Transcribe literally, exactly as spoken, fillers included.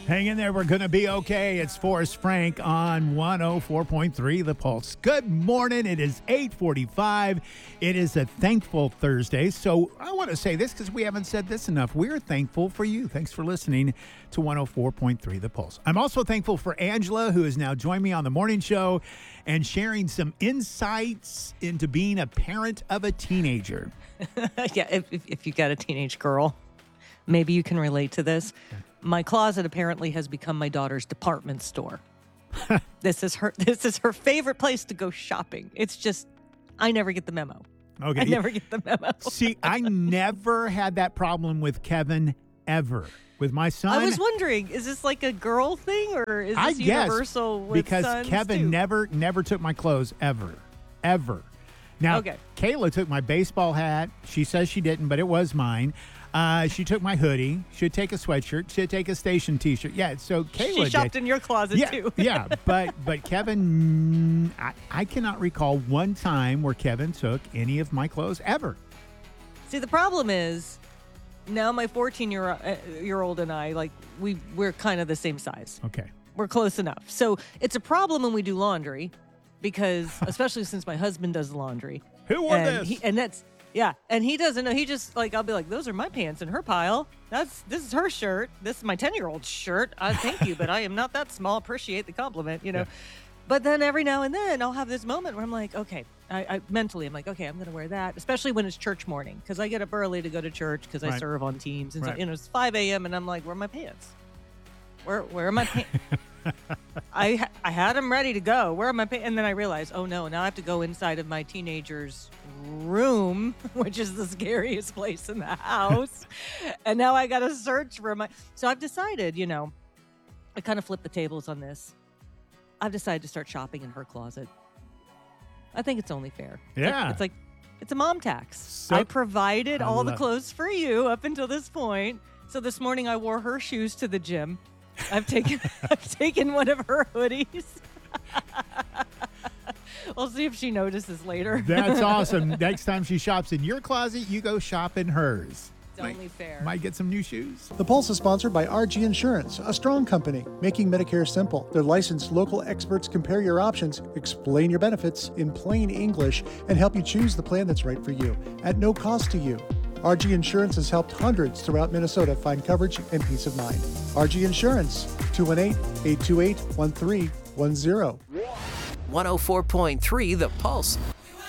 Hang in there. We're going to be okay. It's Forrest Frank on one oh four point three The Pulse. Good morning. It is eight forty-five. It is a thankful Thursday. So I want to say this because we haven't said this enough. We're thankful for you. Thanks for listening to one oh four point three The Pulse. I'm also thankful for Angela, who has now joined me on the morning show and sharing some insights into being a parent of a teenager. yeah, if, if, if you got a teenage girl, maybe you can relate to this. My closet apparently has become my daughter's department store. This is her this is her favorite place to go shopping. It's just, I never get the memo. Okay. I never get the memo. See, I never had that problem with Kevin ever. With my son. I was wondering, is this like a girl thing or is this I guess, universal with because sons Kevin too? never never took my clothes ever. Ever. Now, Okay. Kayla took my baseball hat. She says she didn't, but it was mine. Uh, she took my hoodie. She'd take a sweatshirt. She'd take a station T-shirt. Yeah, so Kayla She shopped did. in your closet yeah, too. yeah, but but Kevin, mm, I, I cannot recall one time where Kevin took any of my clothes ever. See, the problem is now my fourteen-year-old and I, like, we, we're kind of the same size. Okay. We're close enough. So it's a problem when we do laundry because, especially since my husband does the laundry. Who wore and this? He, and that's, yeah. And he doesn't know. He just, like, I'll be like, those are my pants in her pile. That's, this is her shirt. This is my ten-year-old shirt. I thank you, but I am not that small. Appreciate the compliment, you know. Yeah. But then every now and then I'll have this moment where I'm like, okay, I, I mentally I'm like, okay, I'm going to wear that, especially when it's church morning because I get up early to go to church because I Right. serve on teams. And Right. so, you know, it's five a.m. and I'm like, where are my pants? Where where are my pants? I ha- I had them ready to go. Where are my pants? And then I realized, oh no, now I have to go inside of my teenager's room, which is the scariest place in the house. And now I got to search for my. So I've decided, you know, I kind of flipped the tables on this. I've decided to start shopping in her closet. I think it's only fair. It's like- Yeah. It's like, it's a mom tax. So- I provided I all the love- clothes for you up until this point. So this morning I wore her shoes to the gym. I've taken I've taken one of her hoodies. We'll see if she notices later. That's awesome. Next time she shops in your closet, you go shop in hers. It's only fair. Might get some new shoes. The Pulse is sponsored by R G Insurance, a strong company, making Medicare simple. Their licensed local experts compare your options, explain your benefits in plain English, and help you choose the plan that's right for you at no cost to you. R G Insurance has helped hundreds throughout Minnesota find coverage and peace of mind. R G Insurance, two one eight, eight two eight, one three one zero. one oh four point three The Pulse.